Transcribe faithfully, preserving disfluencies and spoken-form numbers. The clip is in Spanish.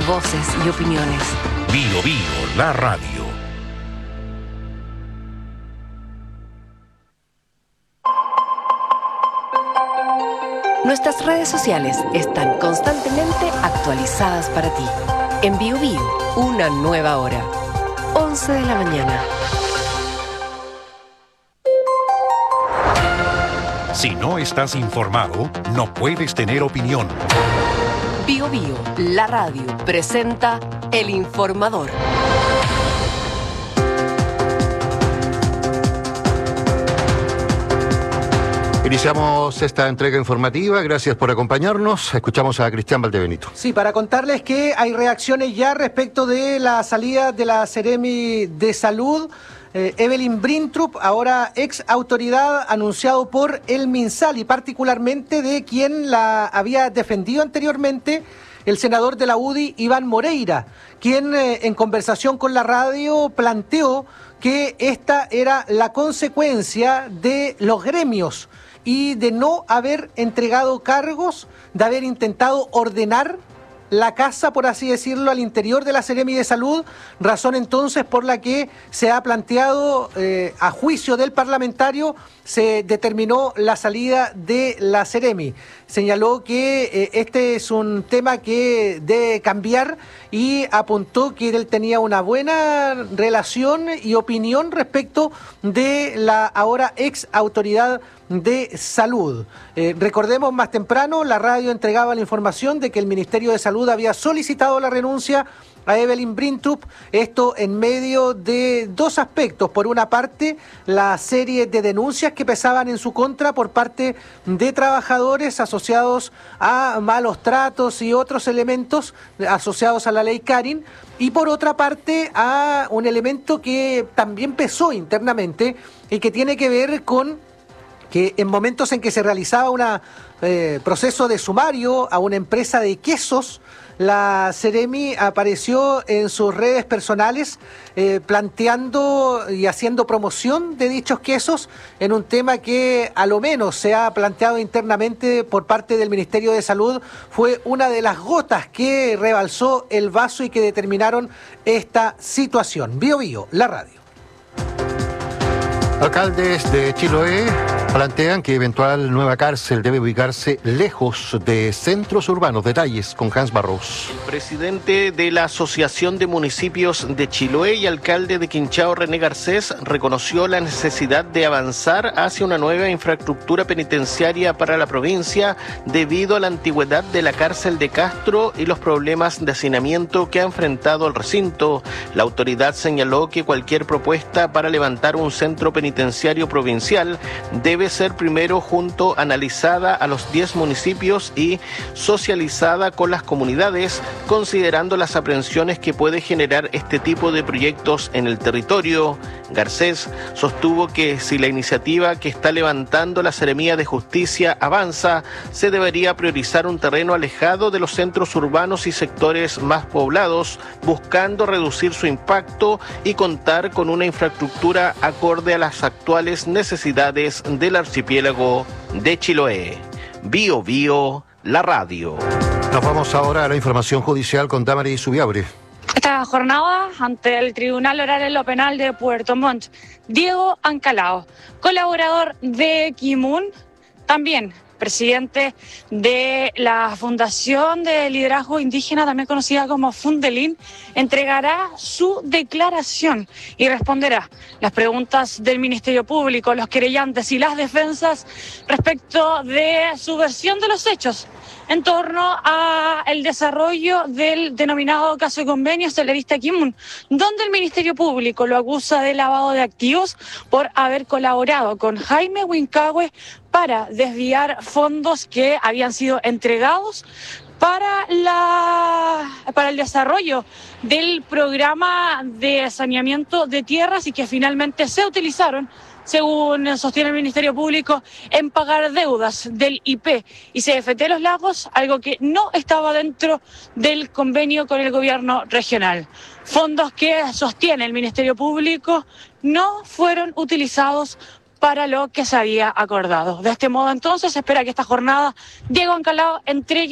voces y opiniones. Bio Bio, la radio. Nuestras redes sociales están constantemente actualizadas para ti. En Bio Bio, una nueva hora. once de la mañana. Si no estás informado, no puedes tener opinión. Bio Bio, la radio, presenta El Informador. Iniciamos esta entrega informativa, gracias por acompañarnos. Escuchamos a Cristian Valdebenito. Sí, para contarles que hay reacciones ya respecto de la salida de la Seremi de Salud. Eh, Evelyn Brintrup, ahora ex autoridad, anunciado por el MinSal y particularmente de quien la había defendido anteriormente, el senador de la U D I, Iván Moreira, quien eh, en conversación con la radio planteó que esta era la consecuencia de los gremios y de no haber entregado cargos, de haber intentado ordenar la casa, por así decirlo, al interior de la Seremi de Salud, razón entonces por la que se ha planteado, eh, a juicio del parlamentario, se determinó la salida de la Seremi. Señaló que eh, este es un tema que debe cambiar y apuntó que él tenía una buena relación y opinión respecto de la ahora ex autoridad de Salud. Eh, recordemos, más temprano la radio entregaba la información de que el Ministerio de Salud había solicitado la renuncia a Evelyn Brintrup, esto en medio de dos aspectos. Por una parte, la serie de denuncias que pesaban en su contra por parte de trabajadores asociados a malos tratos y otros elementos asociados a la ley Carin, y por otra parte a un elemento que también pesó internamente y que tiene que ver con que en momentos en que se realizaba un eh, proceso de sumario a una empresa de quesos, la Seremi apareció en sus redes personales eh, planteando y haciendo promoción de dichos quesos en un tema que a lo menos se ha planteado internamente por parte del Ministerio de Salud. Fue una de las gotas que rebalsó el vaso y que determinaron esta situación. Bio Bio, la radio. Alcaldes de Chiloé plantean que eventual nueva cárcel debe ubicarse lejos de centros urbanos. Detalles con Hans Barros. El presidente de la Asociación de Municipios de Chiloé y alcalde de Quinchao, René Garcés, reconoció la necesidad de avanzar hacia una nueva infraestructura penitenciaria para la provincia debido a la antigüedad de la cárcel de Castro y los problemas de hacinamiento que ha enfrentado el recinto. La autoridad señaló que cualquier propuesta para levantar un centro penitenciario provincial debe ser primero junto analizada a los diez municipios y socializada con las comunidades, considerando las aprehensiones que puede generar este tipo de proyectos en el territorio. Garcés sostuvo que si la iniciativa que está levantando la Seremía de Justicia avanza, se debería priorizar un terreno alejado de los centros urbanos y sectores más poblados, buscando reducir su impacto y contar con una infraestructura acorde a las actuales necesidades del archipiélago de Chiloé. Bio Bio, la radio. Nos vamos ahora a la información judicial con Damaris Subiabre. Esta jornada ante el Tribunal Oral en lo Penal de Puerto Montt, Diego Ancalao, colaborador de Kimun, también presidente de la Fundación de Liderazgo Indígena, también conocida como Fundelin, entregará su declaración y responderá las preguntas del Ministerio Público, los querellantes y las defensas respecto de su versión de los hechos en torno al desarrollo del denominado caso de convenio Celerista Kimun, donde el Ministerio Público lo acusa de lavado de activos por haber colaborado con Jaime Huincahue para desviar fondos que habían sido entregados para la para el desarrollo del programa de saneamiento de tierras y que finalmente se utilizaron, según sostiene el Ministerio Público, en pagar deudas del I P y C F T Los Lagos, algo que no estaba dentro del convenio con el gobierno regional. Fondos que sostiene el Ministerio Público no fueron utilizados para lo que se había acordado. De este modo, entonces, se espera que esta jornada Diego Ancalao entregue